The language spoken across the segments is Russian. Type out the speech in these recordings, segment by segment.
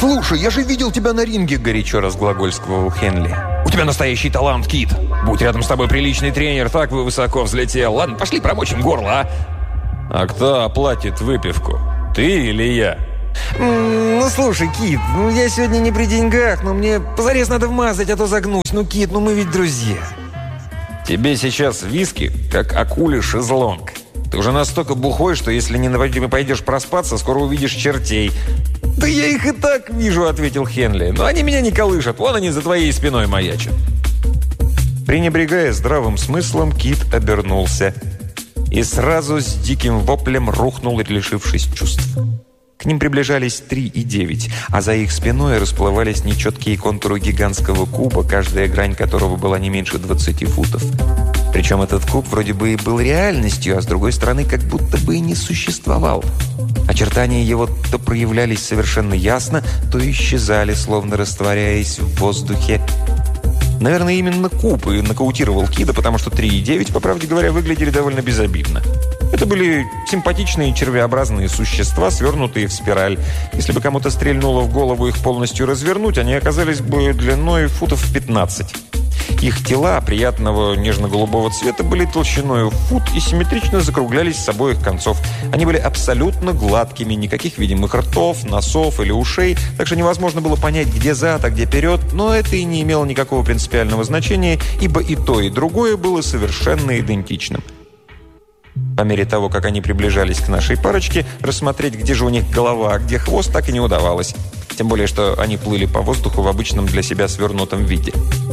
«Слушай, я же видел тебя на ринге», — горячо разглагольствовал Хенли. «У тебя настоящий талант, Кит. Будь рядом с тобой приличный тренер, так бы высоко взлетел. Ладно, пошли промочим горло, а?» «А кто оплатит выпивку? Ты или я?» Ну, слушай, Кит, я сегодня не при деньгах, но мне позарез надо вмазать, а то загнусь. Кит, мы ведь друзья». «Тебе сейчас виски, как акуле шезлонг. Ты уже настолько бухой, что если не пойдешь проспаться, скоро увидишь чертей». «Да я их и так вижу», — ответил Хенли. «Но они меня не колышат, вон они за твоей спиной маячат». Пренебрегая здравым смыслом, Кит обернулся и сразу с диким воплем рухнул, лишившись чувств. К ним приближались 3 и 9, а за их спиной расплывались нечеткие контуры гигантского куба, каждая грань которого была не меньше 20 футов. Причем этот куб вроде бы и был реальностью, а с другой стороны как будто бы и не существовал. Очертания его то проявлялись совершенно ясно, то исчезали, словно растворяясь в воздухе. Наверное, именно куб и нокаутировал Кида, потому что 3 и 9, по правде говоря, выглядели довольно безобидно. Это были симпатичные червеобразные существа, свернутые в спираль. Если бы кому-то стрельнуло в голову их полностью развернуть, они оказались бы длиной футов 15. Их тела приятного нежно-голубого цвета были толщиной в фут и симметрично закруглялись с обоих концов. Они были абсолютно гладкими, никаких видимых ртов, носов или ушей, так что невозможно было понять, где зад, а где вперед, но это и не имело никакого принципиального значения, ибо и то, и другое было совершенно идентичным. По мере того, как они приближались к нашей парочке, рассмотреть, где же у них голова, а где хвост, так и не удавалось. Тем более, что они плыли по воздуху в обычном для себя свернутом виде.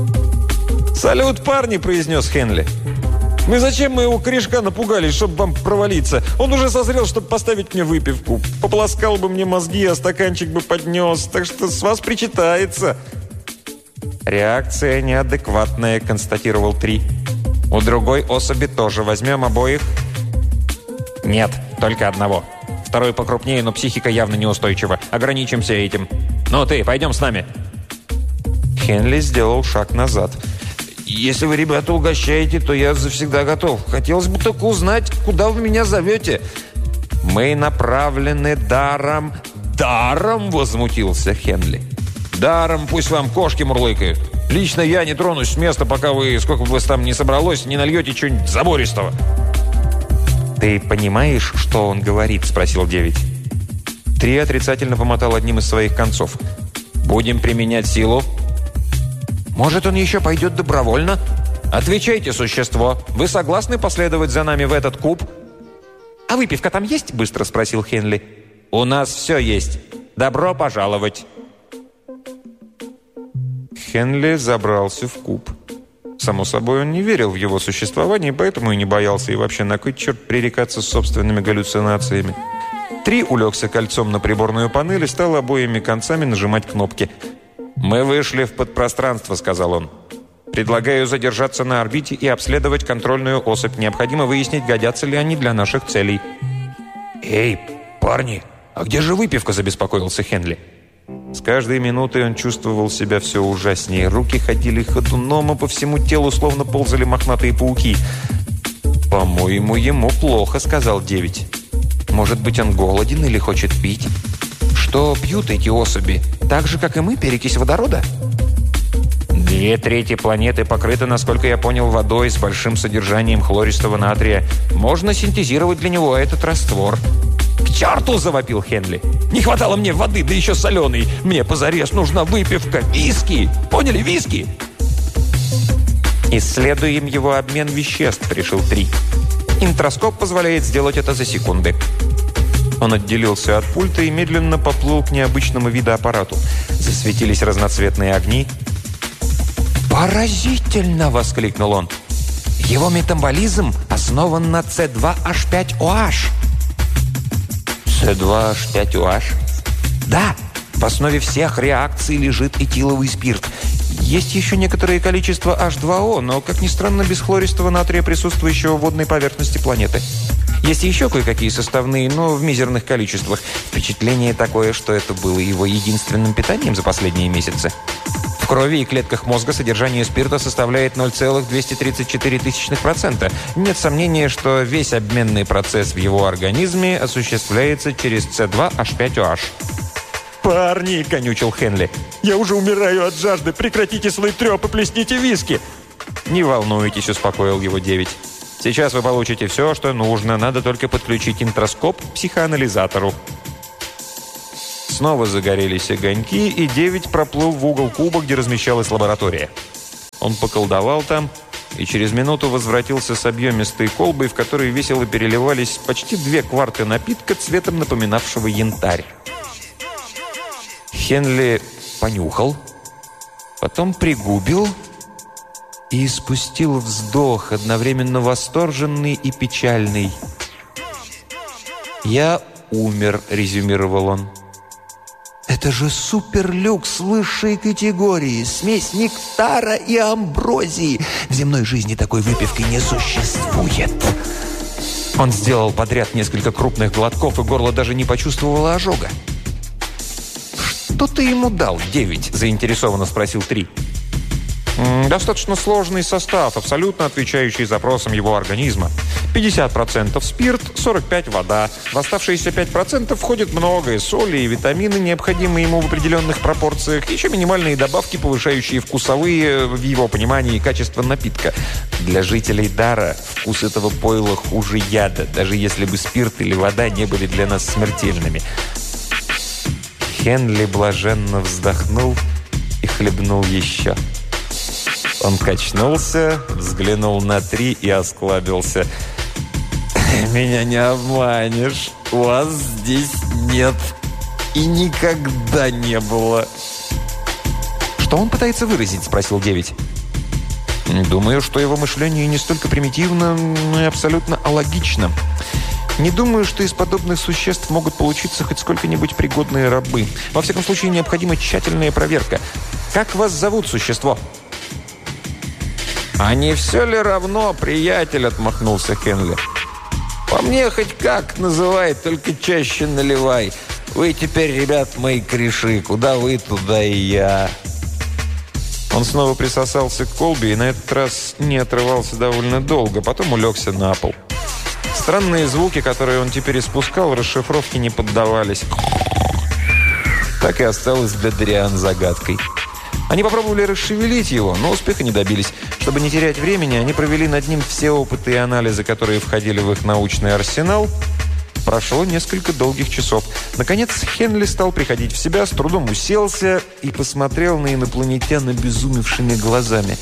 «Салют, парни!» – произнес Хенли. Зачем мы его корешка напугались, чтобы вам провалиться? Он уже созрел, чтобы поставить мне выпивку. Пополоскал бы мне мозги, а стаканчик бы поднес. Так что с вас причитается». «Реакция неадекватная», – констатировал Три. «У другой особи тоже. Возьмем обоих?» «Нет, только одного. Второй покрупнее, но психика явно неустойчива. Ограничимся этим. Ну ты, пойдем с нами». Хенли сделал шаг назад. «Если вы, ребята, угощаете, то я завсегда готов. Хотелось бы только узнать, куда вы меня зовете». «Мы направлены даром». «Даром?» – возмутился Хенли. «Даром пусть вам кошки мурлыкают. Лично я не тронусь с места, пока вы, сколько бы вас там ни собралось, не нальете чего-нибудь забористого». «Ты понимаешь, что он говорит?» – спросил 9. Три отрицательно помотал одним из своих концов. «Будем применять силу». «Может, он еще пойдет добровольно?» «Отвечайте, существо. Вы согласны последовать за нами в этот куб?» «А выпивка там есть?» – быстро спросил Хенли. «У нас все есть. Добро пожаловать!» Хенли забрался в куб. Само собой, он не верил в его существование, поэтому и не боялся, и вообще на кой черт пререкаться с собственными галлюцинациями. Три улегся кольцом на приборную панель и стал обоими концами нажимать кнопки. «Мы вышли в подпространство», — сказал он. «Предлагаю задержаться на орбите и обследовать контрольную особь. Необходимо выяснить, годятся ли они для наших целей». «Эй, парни, а где же выпивка?» — забеспокоился Хенли. С каждой минутой он чувствовал себя все ужаснее. Руки ходили ходуном, а по всему телу словно ползали мохнатые пауки. «По-моему, ему плохо», — сказал 9. «Может быть, он голоден или хочет пить?» «Что пьют эти особи? Так же, как и мы, перекись водорода?» 2/3 планеты покрыты, насколько я понял, водой с большим содержанием хлористого натрия. Можно синтезировать для него этот раствор. «К черту!» – завопил Хенли. «Не хватало мне воды, да еще соленой. Мне позарез нужна выпивка. Виски! Поняли, виски?» «Исследуем его обмен веществ», – решил Три. «Интроскоп позволяет сделать это за секунды». Он отделился от пульта и медленно поплыл к необычному виду аппарату. Засветились разноцветные огни. «Поразительно!» – воскликнул он. «Его метаболизм основан на C2H5OH». C2H5OH? «Да, в основе всех реакций лежит этиловый спирт. Есть еще некоторое количество H2O, но, как ни странно, без хлористого натрия, присутствующего в водной поверхности планеты. Есть еще кое-какие составные, но в мизерных количествах. Впечатление такое, что это было его единственным питанием за последние месяцы. В крови и клетках мозга содержание спирта составляет 0,234%. Нет сомнения, что весь обменный процесс в его организме осуществляется через C2H5OH. «Парни!» – конючил Хенли. «Я уже умираю от жажды! Прекратите свой трёп и плесните виски!» «Не волнуйтесь», – успокоил его 9. «Сейчас вы получите все, что нужно. Надо только подключить интроскоп к психоанализатору». Снова загорелись огоньки, и 9 проплыл в угол куба, где размещалась лаборатория. Он поколдовал там и через минуту возвратился с объемистой колбой, в которой весело переливались почти 2 кварты напитка цветом напоминавшего янтарь. Хенли понюхал, потом пригубил и испустил вздох, одновременно восторженный и печальный. «Я умер», — резюмировал он. «Это же суперлюкс высшей категории, смесь нектара и амброзии. В земной жизни такой выпивки не существует». Он сделал подряд несколько крупных глотков, и горло даже не почувствовало ожога. «Что ты ему дал, 9?» – заинтересованно спросил 3. «Достаточно сложный состав, абсолютно отвечающий запросам его организма. 50% спирт, 45% вода. В оставшиеся 5% входит многое: соли и витамины, необходимые ему в определенных пропорциях, еще минимальные добавки, повышающие вкусовые, в его понимании, качество напитка. Для жителей Дара вкус этого пойла хуже яда, даже если бы спирт или вода не были для нас смертельными». Хенли блаженно вздохнул и хлебнул еще. Он качнулся, взглянул на 3 и осклабился. «Меня не обманешь. Вас здесь нет. И никогда не было». «Что он пытается выразить?» – спросил 9. «Думаю, что его мышление не столько примитивно, но и абсолютно алогично. Не думаю, что из подобных существ могут получиться хоть сколько-нибудь пригодные рабы. Во всяком случае, необходима тщательная проверка. Как вас зовут, существо?» «А не все ли равно, приятель?» – отмахнулся Хенли. «По мне хоть как называй, только чаще наливай. Вы теперь, ребят, мои кореши. Куда вы, туда и я». Он снова присосался к колбе и на этот раз не отрывался довольно долго, потом улегся на пол. Странные звуки, которые он теперь испускал, расшифровке не поддавались. Так и осталось для Дориан загадкой. Они попробовали расшевелить его, но успеха не добились. Чтобы не терять времени, они провели над ним все опыты и анализы, которые входили в их научный арсенал. Прошло несколько долгих часов. Наконец Хенли стал приходить в себя, с трудом уселся и посмотрел на инопланетян обезумевшими глазами.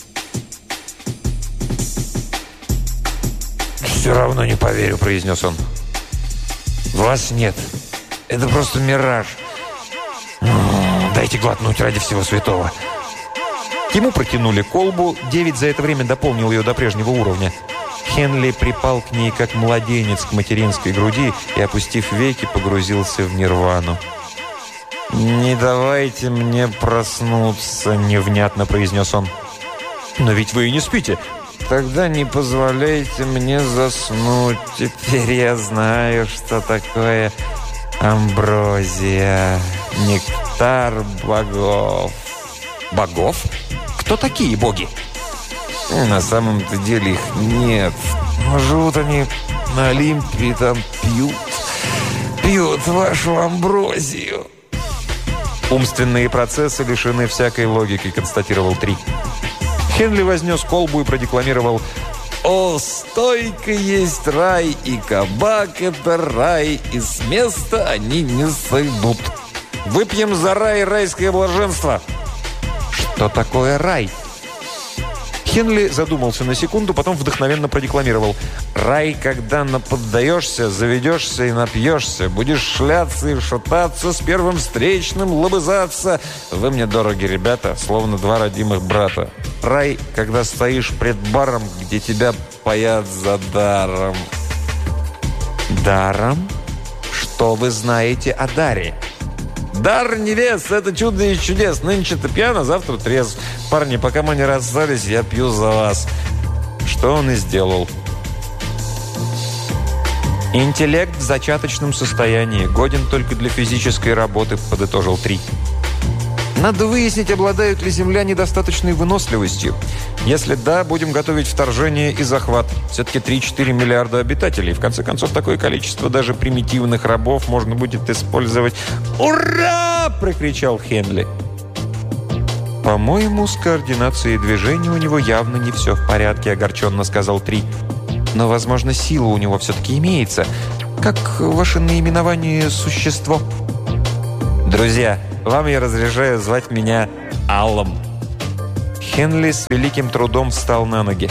«Все равно не поверю», — произнес он. «Вас нет. Это просто мираж. Дайте глотнуть ради всего святого». Ему протянули колбу. 9 за это время дополнил ее до прежнего уровня. Хенли припал к ней, как младенец к материнской груди, и, опустив веки, погрузился в нирвану. «Не давайте мне проснуться», — невнятно произнес он. «Но ведь вы и не спите». «Тогда не позволяйте мне заснуть. Теперь я знаю, что такое амброзия, нектар богов». «Богов? Кто такие боги?» «На самом-то деле их нет. Но живут они на Олимпе и там пьют вашу амброзию». «Умственные процессы лишены всякой логики», — констатировал 3. Хенли вознес колбу и продекламировал: «О, стойко есть рай, и кабак — это рай, и с места они не сойдут. Выпьем за рай и райское блаженство». «Что такое рай?» Хенли задумался на секунду, потом вдохновенно продекламировал: «Рай, когда наподдаешься, заведешься и напьешься, будешь шляться и шататься, с первым встречным лобызаться. Вы мне дороги, ребята, словно 2 родимых брата. Рай, когда стоишь пред баром, где тебя паят за даром». «Даром? Что вы знаете о даре?» «Дар невест – это чудо из чудес. Нынче-то пьян, а завтра трезв. Парни, пока мы не расстались, я пью за вас». Что он и сделал. «Интеллект в зачаточном состоянии, годен только для физической работы», – подытожил 3. Надо выяснить, обладают ли земляне достаточной выносливостью. Если да, будем готовить вторжение и захват. Все-таки 3-4 миллиарда обитателей. В конце концов, такое количество даже примитивных рабов можно будет использовать. «Ура!» – прокричал Хенли. «По-моему, с координацией движения у него явно не все в порядке», – огорченно сказал Три. «Но, возможно, сила у него все-таки имеется. Как ваше наименование существо?» «Друзья, вам я разрешаю звать меня Аллом». Хенли с великим трудом встал на ноги.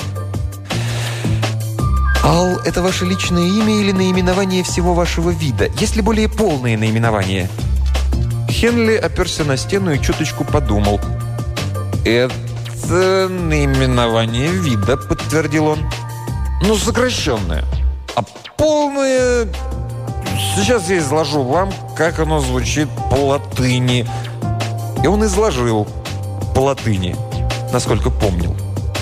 «Ал – это ваше личное имя или наименование всего вашего вида? Есть ли более полное наименование?» Хенли оперся на стену и чуточку подумал. «Это наименование вида», – подтвердил он. «Ну, сокращенное. А полное... Сейчас я изложу вам, как оно звучит по латыни». И он изложил по латыни, насколько помнил.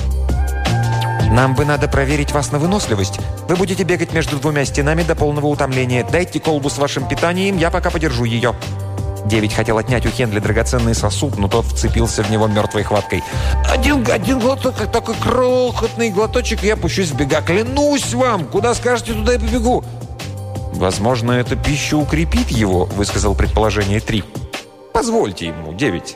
«Нам бы надо проверить вас на выносливость. Вы будете бегать между двумя стенами до полного утомления. Дайте колбу с вашим питанием, я пока подержу ее». 9 хотел отнять у Хенли драгоценный сосуд, но тот вцепился в него мертвой хваткой. Один глоток, такой крохотный глоточек, я пущусь в бега. Клянусь вам, куда скажете, туда и побегу». «Возможно, эта пища укрепит его», — высказал предположение 3. «Позвольте ему, 9».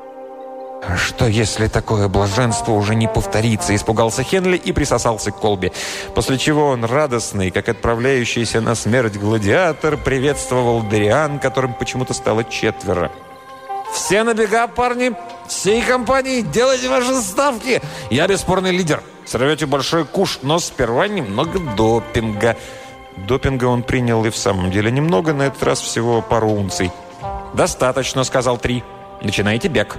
«Что, если такое блаженство уже не повторится?» – испугался Хенли и присосался к колбе. После чего он, радостный, как отправляющийся на смерть гладиатор, приветствовал Дариан, которым почему-то стало 4. «Все на бега, парни! Всей компании! Делайте ваши ставки! Я бесспорный лидер! Сорвете большой куш, но сперва немного допинга». Допинга он принял и в самом деле немного, на этот раз всего пару унций. «Достаточно», – сказал 3. «Начинайте бег».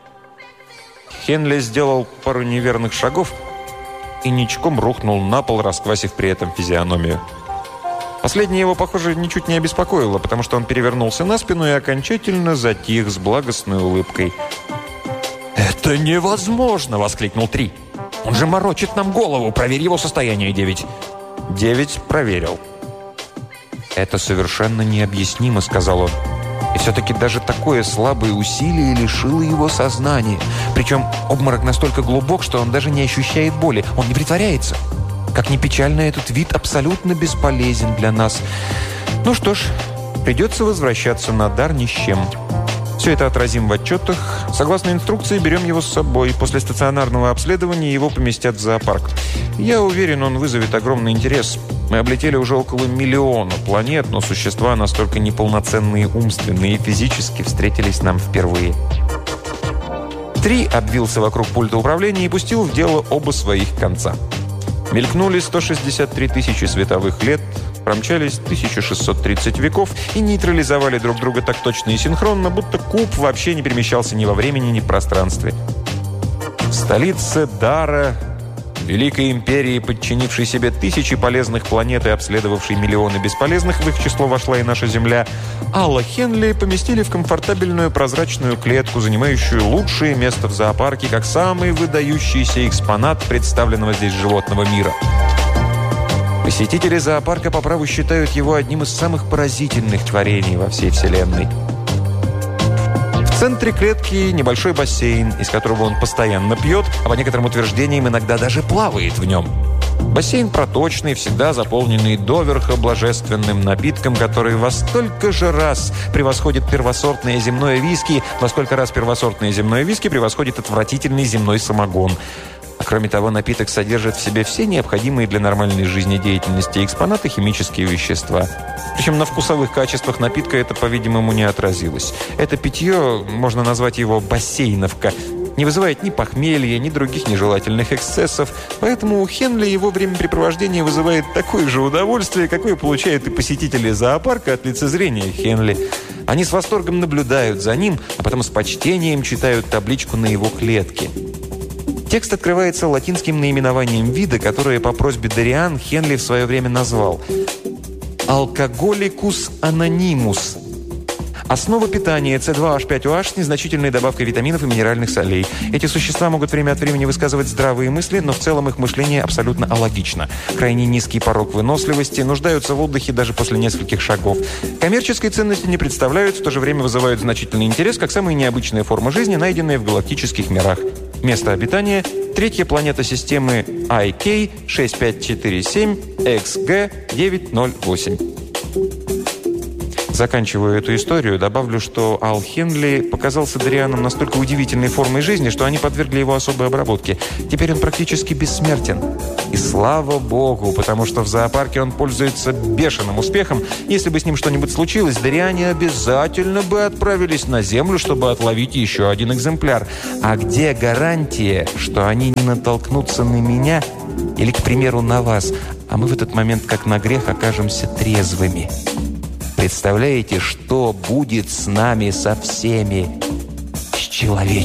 Хенли сделал пару неверных шагов и ничком рухнул на пол, расквасив при этом физиономию. Последнее его, похоже, ничуть не обеспокоило, потому что он перевернулся на спину и окончательно затих с благостной улыбкой. «Это невозможно!» – воскликнул 3. «Он же морочит нам голову! Проверь его состояние, 9!» 9 проверил. «Это совершенно необъяснимо», – сказал он. И все-таки даже такое слабое усилие лишило его сознания. Причем обморок настолько глубок, что он даже не ощущает боли. Он не притворяется. Как ни печально, этот вид абсолютно бесполезен для нас. Ну что ж, придется возвращаться на дар ни с чем. Все это отразим в отчетах. Согласно инструкции, берем его с собой. После стационарного обследования его поместят в зоопарк. Я уверен, он вызовет огромный интерес. Мы облетели уже около 1 миллиона планет, но существа настолько неполноценные умственно и физически встретились нам впервые. 3 обвился вокруг пульта управления и пустил в дело оба своих конца. Мелькнули 163 тысячи световых лет, промчались 1630 веков и нейтрализовали друг друга так точно и синхронно, будто куб вообще не перемещался ни во времени, ни в пространстве. В столице Дара, Великой империи, подчинившей себе тысячи полезных планет и обследовавшей миллионы бесполезных, в их число вошла и наша Земля, Алла Хенли поместили в комфортабельную прозрачную клетку, занимающую лучшее место в зоопарке, как самый выдающийся экспонат представленного здесь животного мира. Посетители зоопарка по праву считают его одним из самых поразительных творений во всей Вселенной. В центре клетки небольшой бассейн, из которого он постоянно пьет, а по некоторым утверждениям иногда даже плавает в нем. Бассейн проточный, всегда заполненный доверха божественным напитком, который во столько же раз превосходит первосортное земное виски, во сколько раз первосортное земное виски превосходит отвратительный земной самогон. А кроме того, напиток содержит в себе все необходимые для нормальной жизнедеятельности экспонаты химические вещества. Причем на вкусовых качествах напитка это, по-видимому, не отразилось. Это питье, можно назвать его бассейновка, не вызывает ни похмелья, ни других нежелательных эксцессов, поэтому у Хенли его времяпрепровождение вызывает такое же удовольствие, какое получают и посетители зоопарка от лицезрения Хенли. Они с восторгом наблюдают за ним, а потом с почтением читают табличку на его клетке. Текст открывается латинским наименованием вида, которое по просьбе Дариан Хенли в свое время назвал «Алкоголикус анонимус». Основа питания – С2H5OH с незначительной добавкой витаминов и минеральных солей. Эти существа могут время от времени высказывать здравые мысли, но в целом их мышление абсолютно алогично. Крайне низкий порог выносливости, нуждаются в отдыхе даже после нескольких шагов. Коммерческой ценности не представляют, в то же время вызывают значительный интерес, как самые необычные формы жизни, найденные в галактических мирах. Место обитания – третья планета системы IK6547XG908. Заканчивая эту историю, добавлю, что Ал Хенли показался Дорианам настолько удивительной формой жизни, что они подвергли его особой обработке. Теперь он практически бессмертен. И слава богу, потому что в зоопарке он пользуется бешеным успехом. Если бы с ним что-нибудь случилось, Дориане обязательно бы отправились на Землю, чтобы отловить еще один экземпляр. А где гарантия, что они не натолкнутся на меня или, к примеру, на вас, а мы в этот момент, как на грех, окажемся трезвыми? Представляете, что будет с нами со всеми, с человечеством?